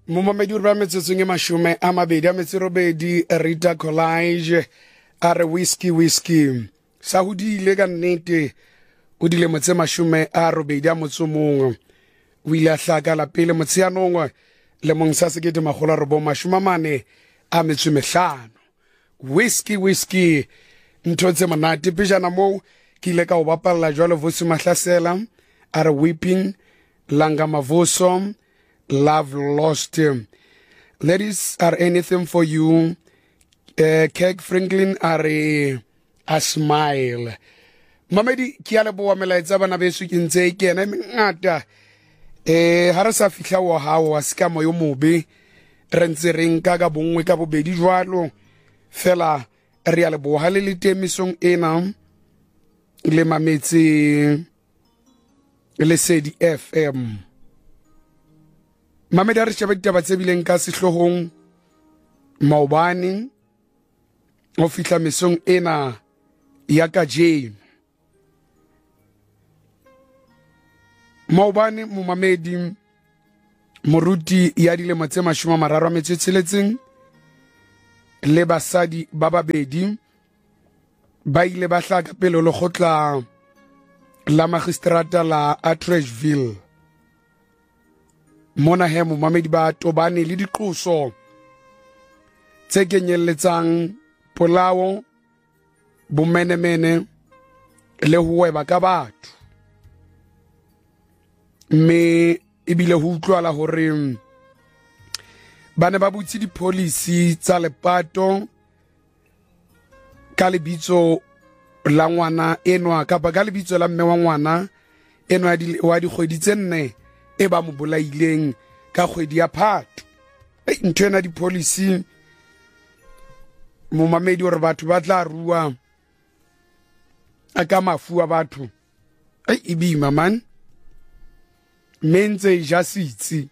Momamedi o ba metsetsong e mashume a mabedi a metserobedi Rita Collage a re whiskey sa hodile ka nnete o dilemo tse mashume a robedi a motsomong o ile a hlaka la pele motsheanong le mong sa sekete magolo robo mashume mane a metsemehlano whiskey ntho tse monate pejana mo ke ile ka o bapalla jwalo Vusi Mahlasela a re weeping Langa Mavoso Love Lost. Ladies are anything for you. Keg Franklin are a smile. Mamedi ki a leboa melaetsa bana beso ke ntse ke ena ngata ha re sa fihla wa hao wa ska mo yo mobe re ntse re nka ka bongwe ka bobedi jwalo fela re a leboa le temisong ena le mametse le Sedi FM. Mamedi a re sheba ditaba tse bileng ka sehlohong maobane o fihla mesong ena ya ka jeno maobane momamedi moruti ya dilemo tse 36 le basadi ba babedi ba ile ba hlaka pele le khotla la magistrata la Atteridgeville mona he momamedi ba tobane le diqoso tse kenyelletsang polao bomenemene le ho weba ka batho me ebile ho utlwala hore bana ba butsi di policy tsa lepato ka lebitso la ngwana enwa ka ba ka lebitso la mme wa ngwana enwa wa di kgwedi tse 4 e ba mo bolaileng ka kgwedi ya Phato ntwena di policy momamedi hore batho ba tla rua aka mafu a batho ibima man menze jasitsi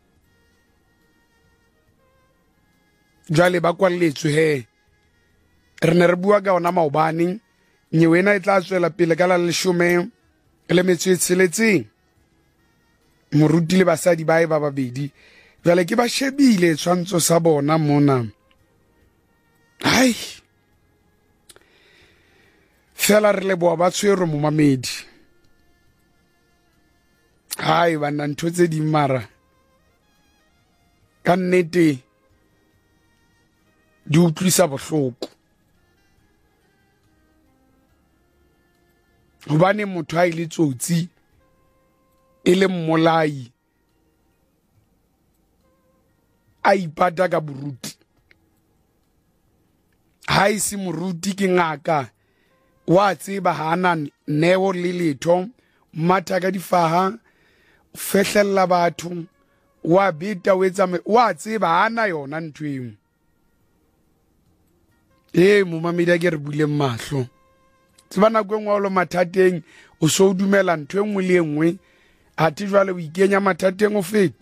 jwale ba kwalletswe he re ne re bua ka ona maobane nyewena e tla tswela pele ka la 10 le metso e tsheletseng moruti le basadi ba ba babedi jwale ke ba shebile tshwantso sa bona mona hai fela re leboa ba tshwero momamedi hai bana ntho tse di mara ka nnete di utlwisa bohloko hobane motho a ile tsotsi ile mmolai a ipata ka boruti ha ise moruti ke ngaka wa tseba hana neo le letho matha ka difaha fehlella batho wa beta wetsa wa tseba hana yona ntweng momamedi a ke re bule mahlo tsebana kwengwa o lo mathateng o so dumela ntwe engwe le engwe a ti jwale o ikenya mathateng o feta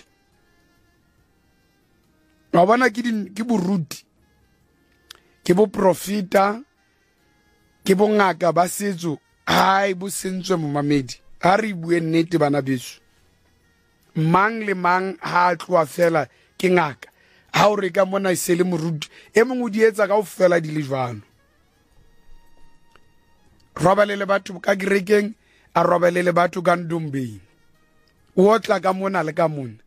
wa bona ke boruti ke bo profita ke bo ngaka ba setso hai bo sentswe momamedi ha re bue nnete bana beso mang le mang ha tloa fela ke ngaka ha o re ka mona isele moruti e mongwe di etsa ka o fela di le jwano robalele batho ka gerekeng a robalele batho ka ndombeng o tla ka mona le ka mona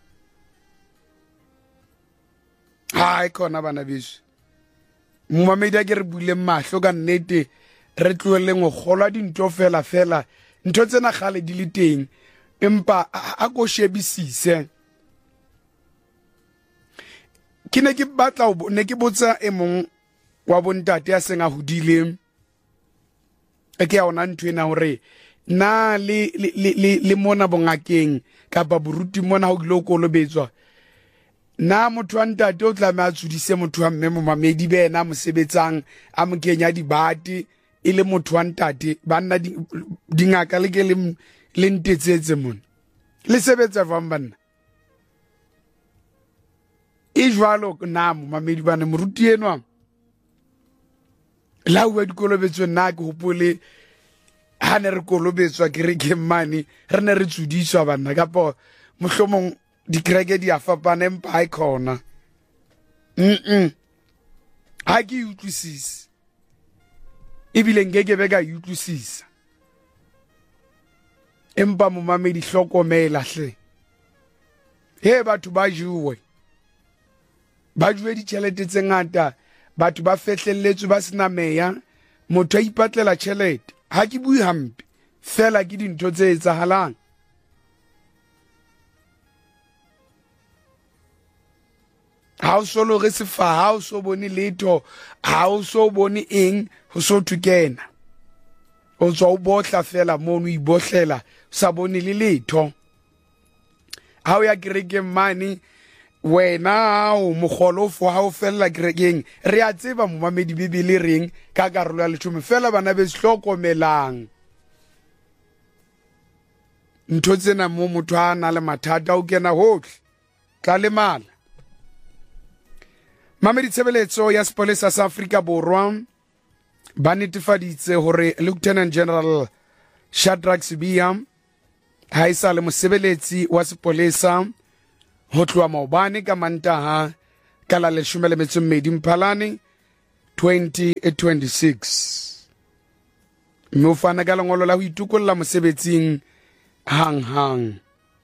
hai khona bana beso momamedi a ke re bule mahlo ka nnete re tloeleng go golwa dintho fela ntho tsena gale di le teng empa a go shebisise ke ne ke batla ne ke botsa e mong wa bontate a senga hodile ke ya ona ntwena hore na le mona bongakeng ka ba boruti mona ho glo kolobetswa na motho wa ntate o tla me a tsudise motho wa mme momamedi bena mosebetsang a mokenya dibati ile motho wa ntate banna dingaka le ke le ntetsetse mona le sebetsa jwang banna e jwalo na momamedi bana moruti enwa la wa dikolobetswe nna ke hopole ha ne re kolobetswa ke re ke mane re ne re tsudiswa banna ka po mohlomong dikreke di a fapana empa ha ikhona ha ke utlwisisa ebile ngeke be ka utlwisisa empa momamedi hlokomela hle he batho ba juwe ditjhelete tse ngata batho ba fehlelletswe ba sena meya motho a ipatlela tjhelete ha ke bui hampe fela ke dintho tse etsahalang ha o so lo re sefa ha o so bone letho ha o so bone eng ho so thukena o tswa o botla fela mono o ibotlela sa bone le letho ha o ya kerekeng mane wena o mogolofo ha o fella kerekeng re a tseba momamedi bibele reng ka karolo ya leshome fela bana be sehlokomelang ntho tsena mo motho a na le mathata o kena hohle tla le mala mamedi tshebeletso ya sepolesa sa Afrika Borwa ba netefaditse hore Lieutenant General Shadrack Sibiya ha isa le mosebeletsi wa sepolesa ho tloha maobane ka Mantaha ka la 12 Mphalane 2026 mme o fana ka lengolo la ho itukolla mosebetsing hang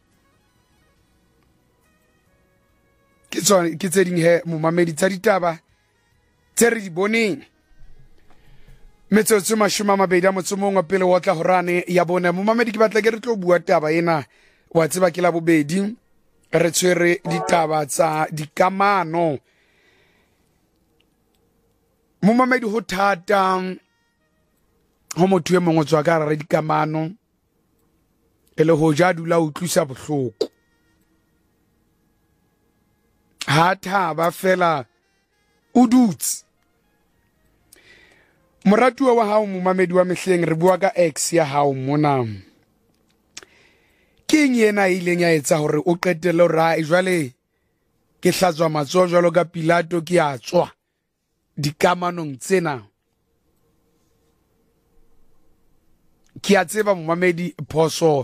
ke tse ding he momamedi tsa ditaba tse re di boneng metsotso 21 pele wa tla horane ya bona momamedi ke batla ke re tlo bua taba ena wa tseba ke la bobedi re tshwere ditaba tsa dikamano momamedi ho thata ho motho e mongwe tswa ka re dikamano ele ho ja dula o tlusa bohloko ha thaba fela o dutse moratuwa wa hao momamedi wa mehleng re bua ka ex ya hao mona ke eng yena ileng ya etsa hore o qetelle ra jwale ke hlatswa matsoho jwalo ka Pilato ke a tswa dikamanong tsena ke a tseba momamedi phoso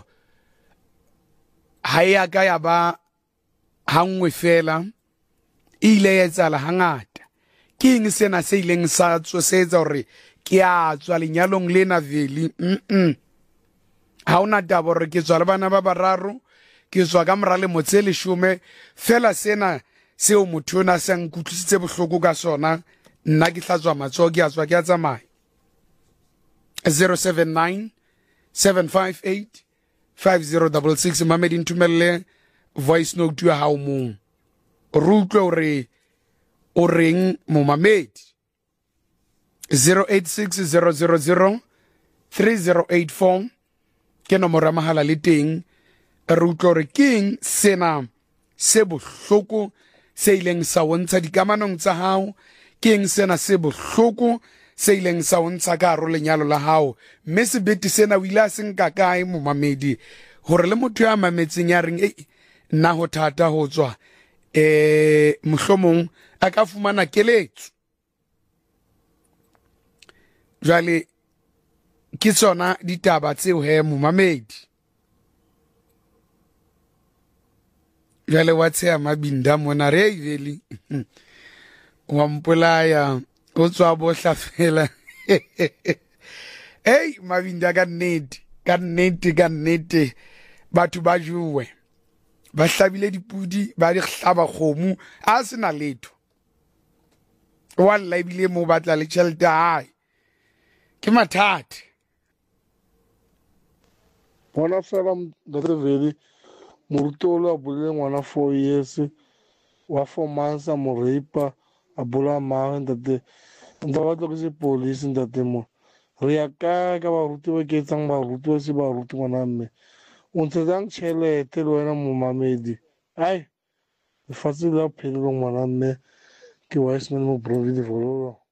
ha ya ka ya ba hangwe fela ile etsala hangata ke eng sena se ileng sa tsosetsa hore ke a tswa lenyalong lena veli ha ona taba hore ke tswa le bana ba bararo ke tswa ka mora le motse le shume fela sena seo motho ona se nkutlwisitse bohloko ka sona nna ke hlatswa matsoho ke a tswa ke a tsamaya 079 758 5066 mamedi ntumelle voice note ya hao mong rutlwe hore o reng momamedi 086000 3084 ke nomoro ya mahala le teng rutlwe hore keng sena se bohloko se ileng sa wontsha dikamanong tsa hao keng sena se bohloko se ileng sa wontsha ka haro lenyalo la hao mme sebete sena o ile a seng ka kae momamedi hore le motho ya mametseng ya reng nna ho thata ho tswa mohlomong a ka fumana keletso jwale ke tsona ditaba tseo he momamedi jwale wa tsheya mabinda mona re iveli wa mpolaya o tswa bohla fela hey mabinda ka nnete batho ba juwe ba hlabile dipudi ba di hlaba kgomo a sena letho walla ebile mo batla le tjhelete hae ke mathata ngwana fela ntate veli morutolo a bolile ngwana 4 years wa 4 months a mo reipa a bola mare ntate nta batla ke sepolisi ntate mo re ya ka baruti ba ke etsang baruti ba se baruti ngwana mme o ntshetsang tjhelete le wena momamedi ai lefatshe la phelelo ngwana mme ke Wiseman mo Broville Vololo